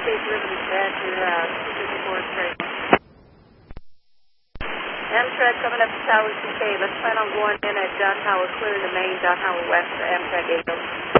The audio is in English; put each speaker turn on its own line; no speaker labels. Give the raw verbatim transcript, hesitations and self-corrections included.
State Ribbon at your uh, two fifty-four train. Amtrak coming up to Tower C K. Let's plan on going in at John Howard, clearing the main John Howard West for Amtrak eight oh.